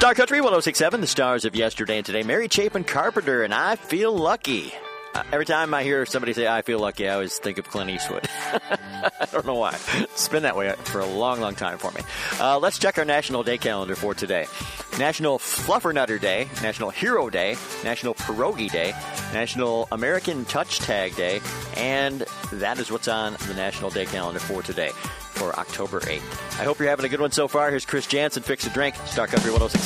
Star Country 106.7, the stars of yesterday and today. Mary Chapin Carpenter and I Feel Lucky. Every time I hear somebody say, I feel lucky, I always think of Clint Eastwood. I don't know why. It's been that way for a long, long time for me. Let's check our National Day calendar for today. National Fluffernutter Day, National Hero Day, National Pierogi Day, National American Touch Tag Day, and that is what's on the National Day calendar for today, for October 8th. I hope you're having a good one so far. Here's Chris Jansen, Fix a Drink, Star Country 106.